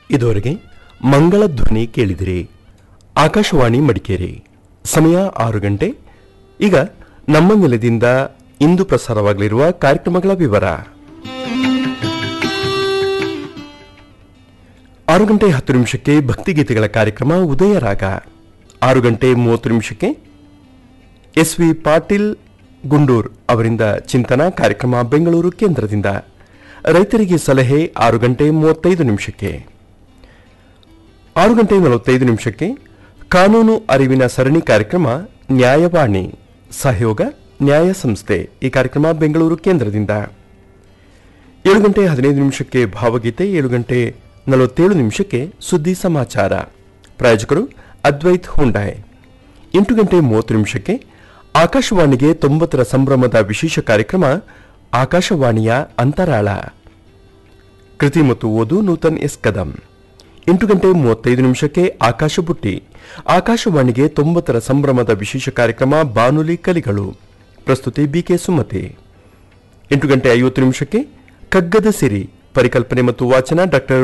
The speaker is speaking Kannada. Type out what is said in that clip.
ಇದುವರೆಗೆ ಮಂಗಳ ಧ್ವನಿ ಕೇಳಿದಿರಿ. ಆಕಾಶವಾಣಿ ಮಡಿಕೇರಿ. ಸಮಯ 6 ಗಂಟೆ. ಈಗ ನಮ್ಮ ನೆಲದಿಂದ ಇಂದು ಪ್ರಸಾರವಾಗಲಿರುವ ಕಾರ್ಯಕ್ರಮಗಳ ವಿವರ. 6 ಗಂಟೆ 10 ನಿಮಿಷಕ್ಕೆ ಭಕ್ತಿಗೀತೆಗಳ ಕಾರ್ಯಕ್ರಮ ಉದಯರಾಗ. 6 ಗಂಟೆ 30 ನಿಮಿಷಕ್ಕೆ ಎಸ್.ವಿ. ಪಾಟೀಲ್ ಗುಂಡೂರ್ ಅವರಿಂದ ಚಿಂತನ ಕಾರ್ಯಕ್ರಮ ಬೆಂಗಳೂರು ಕೇಂದ್ರದಿಂದ. ರೈತರಿಗೆ ಸಲಹೆ 6 ಗಂಟೆ 35 ನಿಮಿಷಕ್ಕೆ. 6 ಗಂಟೆ 45 ನಿಮಿಷಕ್ಕೆ ಕಾನೂನು ಅರಿವಿನ ಸರಣಿ ಕಾರ್ಯಕ್ರಮ ನ್ಯಾಯವಾಣಿ, ಸಹಯೋಗ ನ್ಯಾಯ ಸಂಸ್ಥೆ. ಈ ಕಾರ್ಯಕ್ರಮ ಬೆಂಗಳೂರು ಕೇಂದ್ರದಿಂದ. 7 ಗಂಟೆ 15 ನಿಮಿಷಕ್ಕೆ ಭಾವಗೀತೆ. 7 ಗಂಟೆ 47 ನಿಮಿಷಕ್ಕೆ ಸುದ್ದಿ ಸಮಾಚಾರ. ಪ್ರಾಯೋಜಕರು ಅದ್ವೈತ್ ಹುಂಡಾಯ್. 8 ಗಂಟೆ 30 ನಿಮಿಷಕ್ಕೆ ಆಕಾಶವಾಣಿಗೆ 90ರ ಸಂಭ್ರಮದ ವಿಶೇಷ ಕಾರ್ಯಕ್ರಮ ಆಕಾಶವಾಣಿಯ ಅಂತರಾಳ. ಕೃತಿ ಮತ್ತು ಓದು ನೂತನ್ ಎಸ್ ಕದಂ. 8 ಗಂಟೆ 35 ನಿಮಿಷಕ್ಕೆ ಆಕಾಶ ಬುಟ್ಟಿ. ಆಕಾಶವಾಣಿಗೆ 90ರ ಸಂಭ್ರಮದ ವಿಶೇಷ ಕಾರ್ಯಕ್ರಮ ಬಾನುಲಿ ಕಲಿಗಳು. ಪ್ರಸ್ತುತಿ ಬಿಕೆ ಸುಮತಿ. 8 ಗಂಟೆ 50 ನಿಮಿಷಕ್ಕೆ ಕಗ್ಗದ ಸಿರಿ. ಪರಿಕಲ್ಪನೆ ಮತ್ತು ವಾಚನ ಡಾ